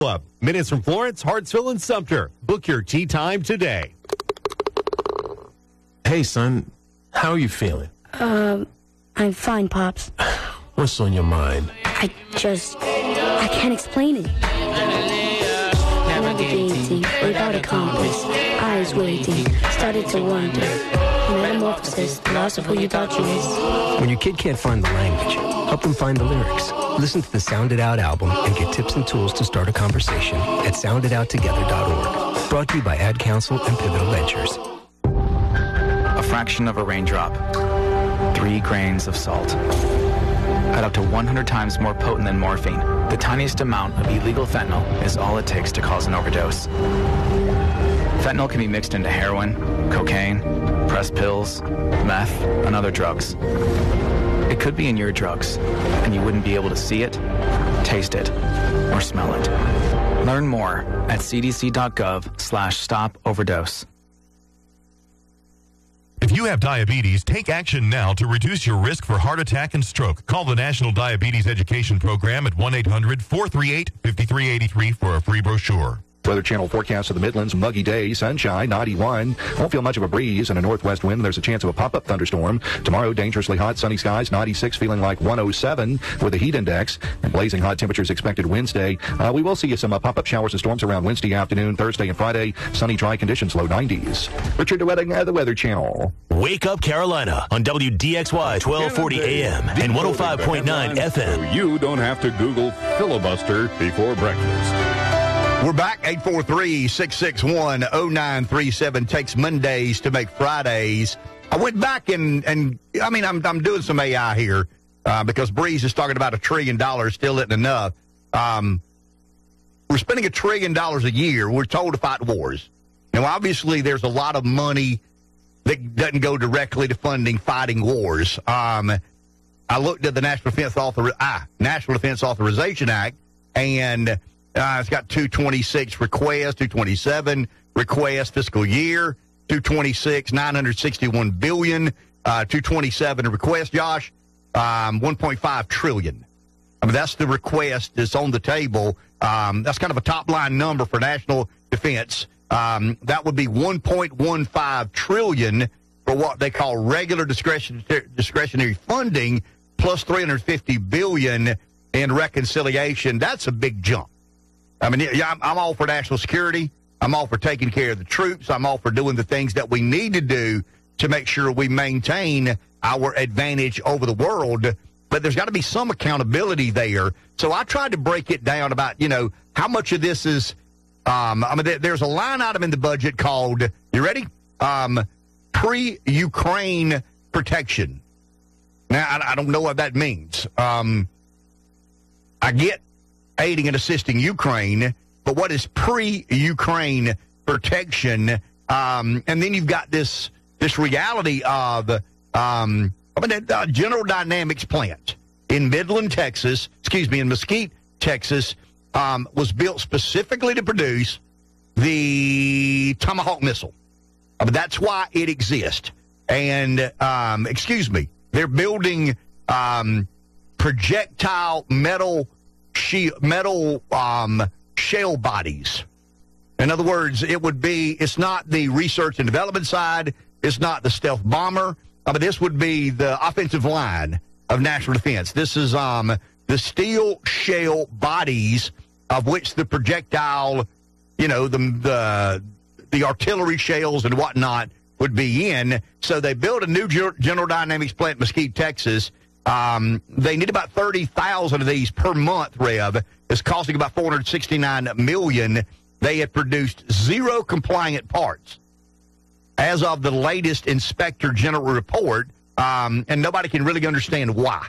Club. Minutes from Florence, Hartsville, and Sumter. Book your tea time today. Hey, son. How are you feeling? I'm fine, Pops. What's on your mind? I can't explain it. Navigating without a compass, eyes waiting, started to wonder. Metamorphosis, the loss of who you thought you was. When your kid can't find the language, help them find the lyrics. Listen to the Sound It Out album and get tips and tools to start a conversation at sounditouttogether.org. Brought to you by Ad Council and Pivotal Ventures. A fraction of a raindrop, 3 grains of salt. At up to 100 times more potent than morphine, the tiniest amount of illegal fentanyl is all it takes to cause an overdose. Fentanyl can be mixed into heroin, cocaine, pressed pills, meth, and other drugs. It could be in your drugs, and you wouldn't be able to see it, taste it, or smell it. Learn more at cdc.gov/stop overdose. If you have diabetes, take action now to reduce your risk for heart attack and stroke. Call the National Diabetes Education Program at 1-800-438-5383 for a free brochure. Weather Channel forecast of the Midlands, muggy day, sunshine, 91. Won't feel much of a breeze and a northwest wind. There's a chance of a pop-up thunderstorm. Tomorrow, dangerously hot, sunny skies, 96, feeling like 107 with a heat index. And blazing hot temperatures expected Wednesday. We will see some pop-up showers and storms around Wednesday afternoon, Thursday and Friday. Sunny, dry conditions, low 90s. Richard DeWetting, the Weather Channel. Wake Up Carolina on WDXY 1240 AM and 105.9 FM. You don't have to Google filibuster before breakfast. We're back, 843-661-0937. Takes Mondays to make Fridays. I went back and I'm doing some AI here because Breeze is talking about $1 trillion still isn't enough. We're spending $1 trillion a year. We're told to fight wars. Now, obviously, there's a lot of money that doesn't go directly to funding fighting wars. I looked at the National Defense Authorization Act, and it's got 226 requests, 227 requests fiscal year, 226, $961 billion, 227 requests, Josh, $1.5 trillion. I mean, that's the request that's on the table. That's kind of a top-line number for national defense. That would be $1.15 trillion for what they call regular discretionary funding, plus $350 billion in reconciliation. That's a big jump. I mean, I'm all for national security. I'm all for taking care of the troops. I'm all for doing the things that we need to do to make sure we maintain our advantage over the world. But there's got to be some accountability there. So I tried to break it down about, how much of this is, there's a line item in the budget called, you ready? Pre-Ukraine protection. Now, I don't know what that means. I get aiding and assisting Ukraine, but what is pre-Ukraine protection? And then you've got this reality of General Dynamics plant in Mesquite, Texas, was built specifically to produce the Tomahawk missile. That's why it exists. And, they're building projectile metal shell bodies. In other words, it's not the research and development side. It's not the stealth bomber. But this would be the offensive line of national defense. This is the steel shell bodies of which the projectile, the artillery shells and whatnot would be in. So they built a new General Dynamics plant in Mesquite, Texas. They need about 30,000 of these per month, Rev. It's costing about $469 million. They had produced 0 compliant parts as of the latest Inspector General report, and nobody can really understand why.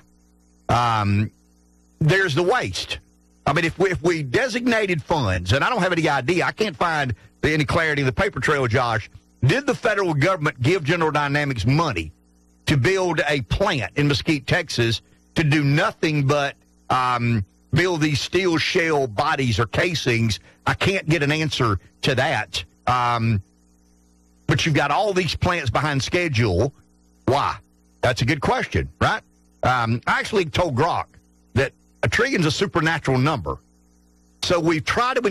There's the waste. I mean, if we designated funds, and I don't have any idea, I can't find any clarity in the paper trail, Josh, did the federal government give General Dynamics money to build a plant in Mesquite, Texas, to do nothing but build these steel shell bodies or casings? I can't get an answer to that. But you've got all these plants behind schedule. Why? That's a good question, right? I actually told Grok that $1 trillion is a supernatural number. So we've tried to